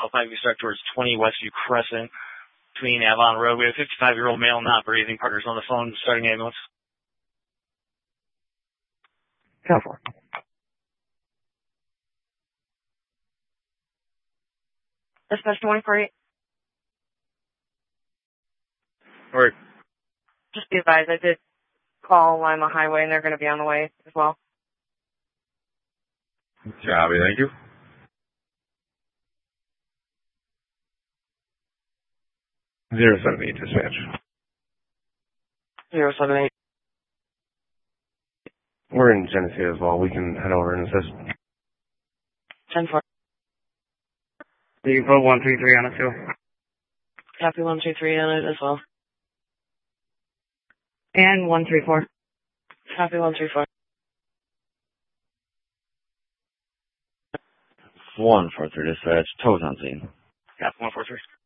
5 start towards 20 Westview Crescent between Avon Road. We have a 55-year-old male not breathing. Partners on the phone, starting ambulance. 10-4. Dispatch 24-8. Or Just be advised, I did call Lima Highway, and they're going to be on the way as well. Copy, thank you. 078 dispatch. 078. We're in Genesee as well. We can head over and assist. 10-4. You can put 133 on it too. Copy 123 on it as well. And 134. Copy 134. 143 dispatch. Toes on scene. Copy 143.